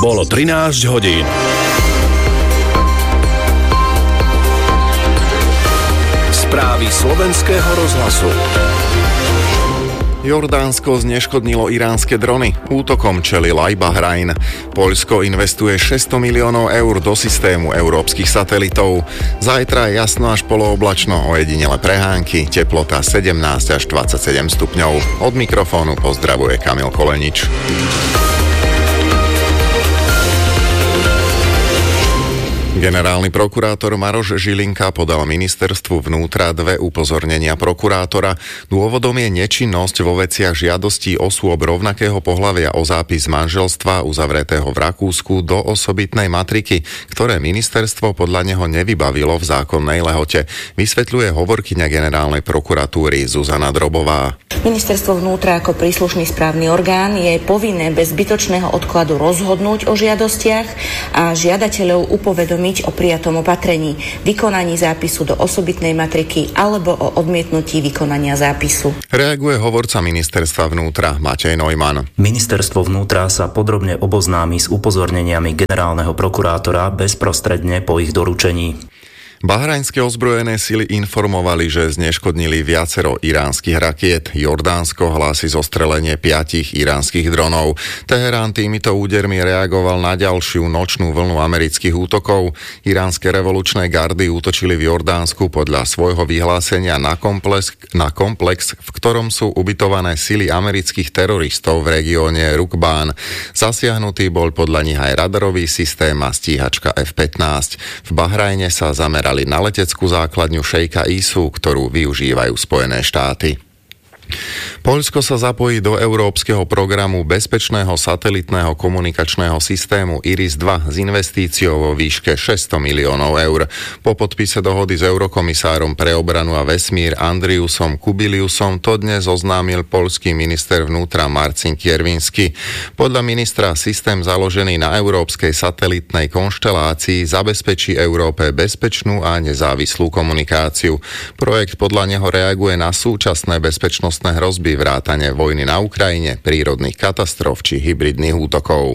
Bolo 13 hodín. Správy slovenského rozhlasu. Jordánsko zneškodnilo iránske drony. Útokom čelil aj Bahrajn. Poľsko investuje 600 miliónov eur do systému európskych satelitov. Zajtra je jasno až polooblačno, ojedinele prehánky, teplota 17 až 27 stupňov. Od mikrofónu pozdravuje Kamil Kolenič. Generálny prokurátor Maroš Žilinka podal ministerstvu vnútra 2 upozornenia prokurátora. Dôvodom je nečinnosť vo veciach žiadostí osôb rovnakého pohlavia o zápis manželstva uzavretého v Rakúsku do osobitnej matriky, ktoré ministerstvo podľa neho nevybavilo v zákonnej lehote. Vysvetľuje hovorkyňa generálnej prokuratúry Zuzana Drobová. Ministerstvo vnútra ako príslušný správny orgán je povinné bez zbytočného odkladu rozhodnúť o žiadostiach a žiadateľov upovedomiť o prijatom opatrení, vykonaní zápisu do osobitnej matriky alebo o odmietnutí vykonania zápisu. Reaguje hovorca ministerstva vnútra Matej Neumann. Ministerstvo vnútra sa podrobne oboznámi s upozorneniami generálneho prokurátora bezprostredne po ich doručení. Bahrajnské ozbrojené sily informovali, že zneškodnili viacero iránskych rakiet. Jordánsko hlási zostrelenie 5 iránskych dronov. Teherán týmito údermi reagoval na ďalšiu nočnú vlnu amerických útokov. Iránske revolučné gardy útočili v Jordánsku podľa svojho vyhlásenia na komplex, v ktorom sú ubytované sily amerických teroristov v regióne Rukbán. Zasiahnutý bol podľa nich aj radarový systém a stíhačka F-15. V Bahrajne sa zamerali na leteckú základňu šejka Isu, ktorú využívajú Spojené štáty. Poľsko sa zapojí do európskeho programu bezpečného satelitného komunikačného systému IRIS-2 s investíciou vo výške 600 miliónov eur. Po podpise dohody s eurokomisárom pre obranu a vesmír Andriusom Kubiliusom to dnes oznámil poľský minister vnútra Marcin Kierwiński. Podľa ministra systém založený na európskej satelitnej konštelácii zabezpečí Európe bezpečnú a nezávislú komunikáciu. Projekt podľa neho reaguje na súčasné bezpečnostné hrozby vrátane vojny na Ukrajine, prírodných katastrof či hybridných útokov.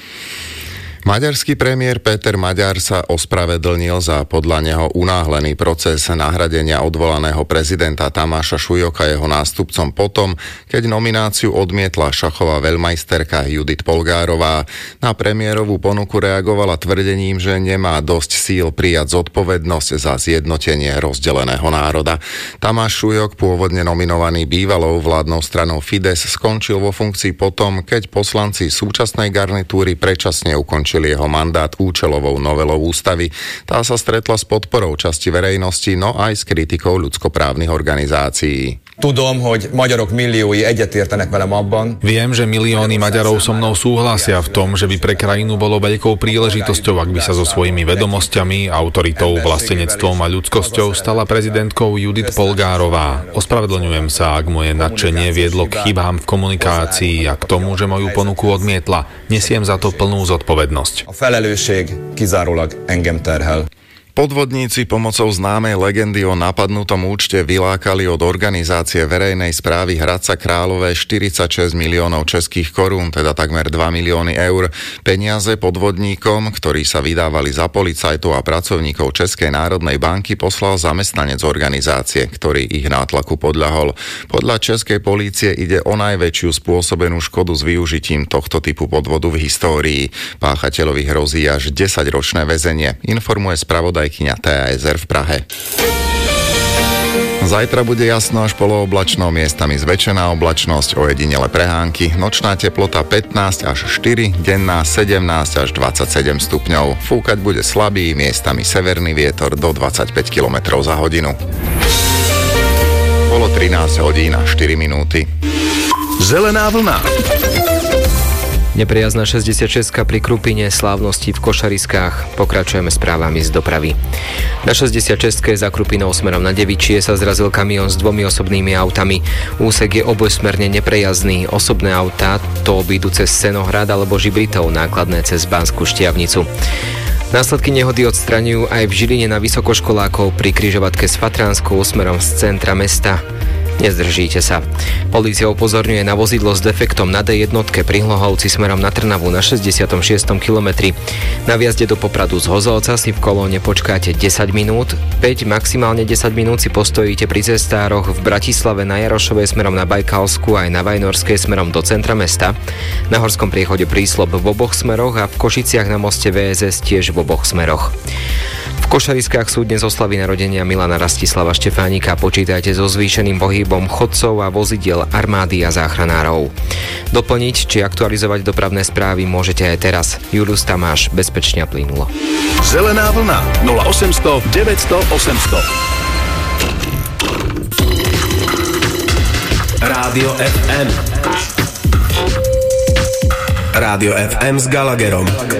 Maďarský premiér Péter Maďar sa ospravedlnil za podľa neho unáhlený proces nahradenia odvolaného prezidenta Tamáša Šujoka jeho nástupcom potom, keď nomináciu odmietla šachová veľmajsterka Judith Polgárová. Na premiérovú ponuku reagovala tvrdením, že nemá dosť síl prijať zodpovednosť za zjednotenie rozdeleného národa. Tamáš Šujok, pôvodne nominovaný bývalou vládnou stranou Fides, skončil vo funkcii potom, keď poslanci súčasnej garnitúry predčasne ukončili jeho mandát účelovou novelou ústavy. Tá sa stretla s podporou časti verejnosti, no aj s kritikou ľudskoprávnych organizácií. Tudom, hogy magyarok milliói egyetértenek velem abban. Viem, že milióny Maďarov so mnou súhlasia v tom, že by pre krajinu bolo veľkou príležitosťou, ak by sa so svojimi vedomosťami, autoritou, vlastenectvom a ľudskosťou stala prezidentkou Judith Polgárová. Ospravedlňujem sa, ak moje nadšenie viedlo k chybám v komunikácii a k tomu, že moju ponuku odmietla. Nesiem za to plnú zodpovednosť. A felelősség kizárólag engem terhel. Podvodníci pomocou známej legendy o napadnutom účte vylákali od organizácie verejnej správy Hradca Králové 46 miliónov českých korún, teda takmer 2 milióny eur. Peniaze podvodníkom, ktorí sa vydávali za policajtov a pracovníkov Českej národnej banky, poslal zamestnanec organizácie, ktorý ich nátlaku podľahol. Podľa českej polície ide o najväčšiu spôsobenú škodu s využitím tohto typu podvodu v histórii. Páchateľovi hrozí až 10-ročné väzenie, informuje spravodajkyňa TASR v Prahe. Zajtra bude jasno až polooblačno, miestami zväčšená oblačnosť, ojedinele prehánky, nočná teplota 15 až 4, denná 17 až 27 stupňov. Fúkať bude slabý, miestami severný vietor do 25 km za hodinu. Bolo 13 hodín a 4 minúty. Zelená vlna. Nepriazna 66 pri Krupine, slávnosti v Košariskách. Pokračujeme správami z dopravy. Na 66 za Krupinou smerom na Devičie sa zrazil kamión s 2 osobnými autami. Úsek je obojsmerne neprejazdný. Osobné autá to obídu cez Senohrad alebo Žibritov, nákladné cez Banskú Štiavnicu. Následky nehody odstraňujú aj v Žiline na vysokoškolákov pri križovatke s Fatranskou smerom z centra mesta. Nezdržíte sa. Polícia upozorňuje na vozidlo s defektom na D1 pri Hlohovci smerom na Trnavu na 66. kilometri. Na viazde do Popradu z Hozolca si v kolóne počkáte 10 minút, 5 maximálne 10 minút si postojíte pri cestároch v Bratislave na Jarošovej smerom na Bajkalsku aj na Vajnorskej smerom do centra mesta. Na Horskom priechode Príslob v oboch smeroch a v Košiciach na moste VSS tiež v oboch smeroch. V Košariskách sú dnes oslavy narodenia Milana Rastislava Štefánika. Počítajte so zvýšeným pohybom chodcov a vozidiel armády a záchranárov. Doplniť či aktualizovať dopravné správy môžete aj teraz. Julius Tamáš, bezpečne a plynulo. Zelená vlna 0800 900 800. Rádio FM. Rádio FM s Gallagherom.